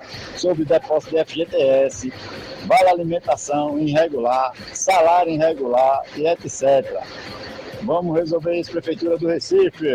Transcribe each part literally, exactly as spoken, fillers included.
sobre depósito de F G T S, vale alimentação irregular, salário irregular e etcétera. Vamos resolver isso, Prefeitura do Recife.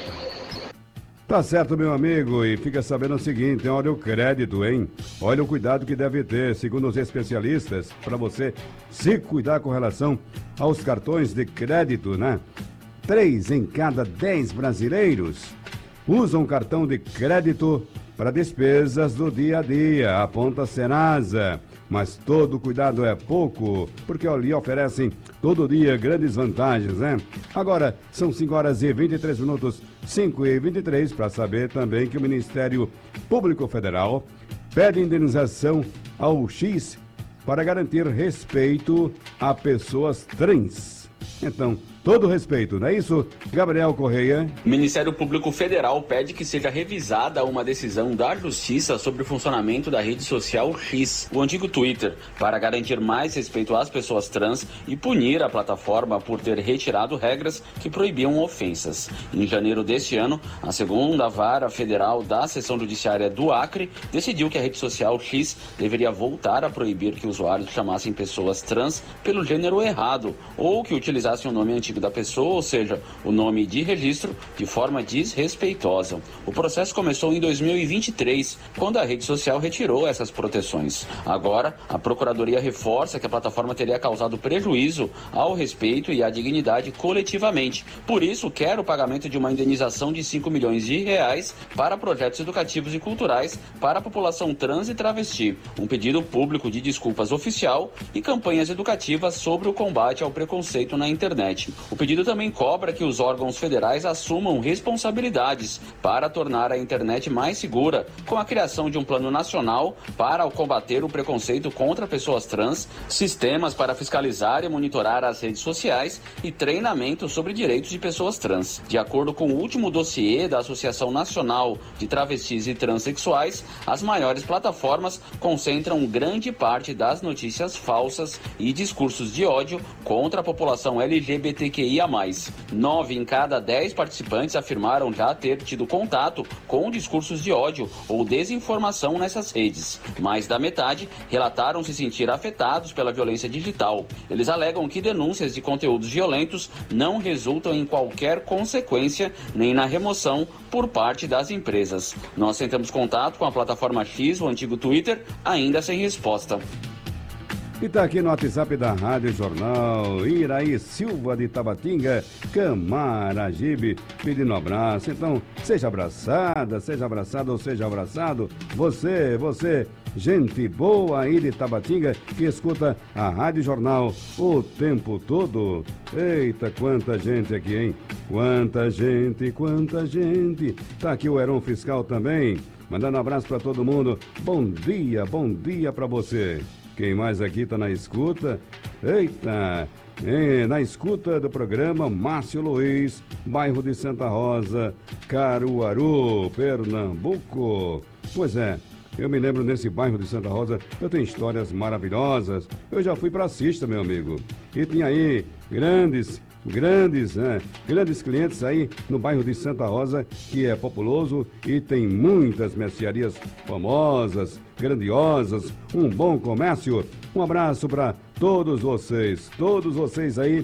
Tá certo, meu amigo, e fica sabendo o seguinte, olha o crédito, hein? Olha o cuidado que deve ter, segundo os especialistas, para você se cuidar com relação aos cartões de crédito, né? Três em cada dez brasileiros usam cartão de crédito para despesas do dia a dia, aponta a Serasa. Mas todo cuidado é pouco, porque lhe oferecem todo dia grandes vantagens, né? Agora, são cinco horas e vinte e três minutos, cinco e vinte e três, para saber também que o Ministério Público Federal pede indenização ao X para garantir respeito a pessoas trans. Então, todo respeito, não é isso, Gabriel Correia? O Ministério Público Federal pede que seja revisada uma decisão da Justiça sobre o funcionamento da rede social X, o antigo Twitter, para garantir mais respeito às pessoas trans e punir a plataforma por ter retirado regras que proibiam ofensas. Em janeiro deste ano, a segunda Vara Federal da Seção Judiciária do Acre decidiu que a rede social X deveria voltar a proibir que usuários chamassem pessoas trans pelo gênero errado ou que utilizassem o nome antigo da pessoa, ou seja, o nome de registro, de forma desrespeitosa. O processo começou em dois mil e vinte e três, quando a rede social retirou essas proteções. Agora, a Procuradoria reforça que a plataforma teria causado prejuízo ao respeito e à dignidade coletivamente. Por isso, quer o pagamento de uma indenização de cinco milhões de reais para projetos educativos e culturais para a população trans e travesti, um pedido público de desculpas oficial e campanhas educativas sobre o combate ao preconceito na internet. O pedido também cobra que os órgãos federais assumam responsabilidades para tornar a internet mais segura, com a criação de um plano nacional para combater o preconceito contra pessoas trans, sistemas para fiscalizar e monitorar as redes sociais e treinamento sobre direitos de pessoas trans. De acordo com o último dossiê da Associação Nacional de Travestis e Transsexuais, as maiores plataformas concentram grande parte das notícias falsas e discursos de ódio contra a população L G B T Q I A mais. Nove em cada dez participantes afirmaram já ter tido contato com discursos de ódio ou desinformação nessas redes. Mais da metade relataram se sentir afetados pela violência digital. Eles alegam que denúncias de conteúdos violentos não resultam em qualquer consequência nem na remoção por parte das empresas. Nós tentamos contato com a plataforma X, o antigo Twitter, ainda sem resposta. E tá aqui no WhatsApp da Rádio Jornal, Iraí Silva de Tabatinga, Camaragibe, pedindo um abraço. Então, seja abraçada, seja abraçado ou seja abraçado. Você, você, gente boa aí de Tabatinga, que escuta a Rádio Jornal o tempo todo. Eita, quanta gente aqui, hein? Quanta gente, quanta gente. Tá aqui o Heron Fiscal também, mandando um abraço pra todo mundo. Bom dia, bom dia pra você. Quem mais aqui está na escuta? Eita! É, na escuta do programa Márcio Luiz, bairro de Santa Rosa, Caruaru, Pernambuco. Pois é, eu me lembro nesse bairro de Santa Rosa, eu tenho histórias maravilhosas. Eu já fui praçista, meu amigo. E tinha aí grandes... Grandes, né? Grandes clientes aí no bairro de Santa Rosa, que é populoso e tem muitas mercearias famosas, grandiosas, um bom comércio. Um abraço para todos vocês, todos vocês aí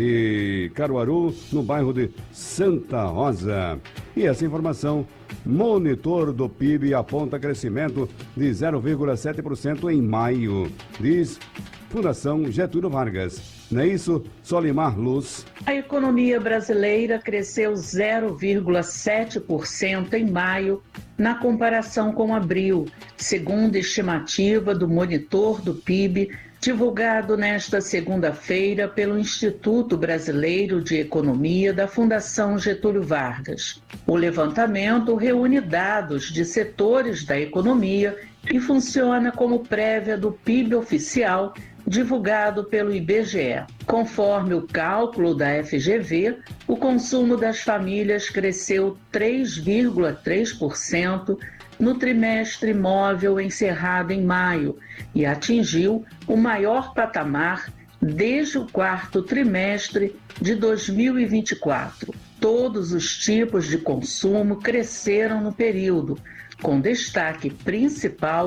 de Caruaru, no bairro de Santa Rosa. E essa informação, monitor do P I B aponta crescimento de zero vírgula sete por cento em maio, diz Fundação Getúlio Vargas. Não é isso, Solimar Luz? A economia brasileira cresceu zero vírgula sete por cento em maio, na comparação com abril, segundo estimativa do monitor do P I B, divulgado nesta segunda-feira pelo Instituto Brasileiro de Economia da Fundação Getúlio Vargas. O levantamento reúne dados de setores da economia e funciona como prévia do P I B oficial, divulgado pelo I B G E. Conforme o cálculo da F G V, o consumo das famílias cresceu três vírgula três por cento no trimestre móvel encerrado em maio e atingiu o maior patamar desde o quarto trimestre de dois mil e vinte e quatro. Todos os tipos de consumo cresceram no período, com destaque principal